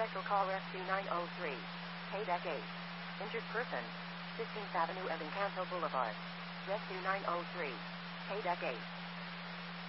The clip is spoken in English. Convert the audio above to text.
Commercial call rescue 903. Paydeck 8. Injured person. 15th Avenue and Encanto Boulevard. Rescue 903. Paydeck 8.